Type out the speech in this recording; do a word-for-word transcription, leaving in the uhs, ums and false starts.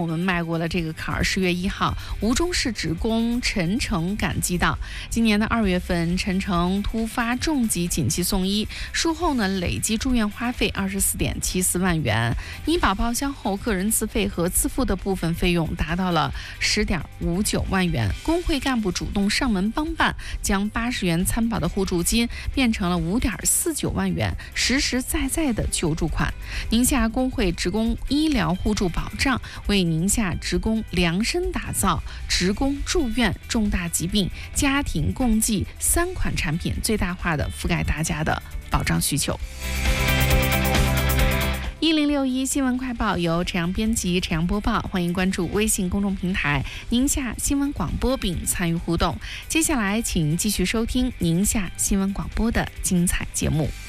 我们迈过了这个坎儿。十月一号，吴中市职工陈诚感激道，今年的二月份，陈诚突发重疾紧急送医，术后呢累计住院花费二十四点七四万元，医保报销后个人自费和自付的部分费用达到了十点五九万元。工会干部主动上门帮办，将八十元参保的互助金变成了五点四九万元，实实在在的救助款。宁夏工会职工医疗互助保障为宁夏职工量身打造职工住院、重大疾病、家庭共济三款产品，最大化的覆盖大家的保障需求。一零六一新闻快报由陈阳编辑、陈阳播报，欢迎关注微信公众平台宁夏新闻广播并参与互动。接下来请继续收听宁夏新闻广播的精彩节目。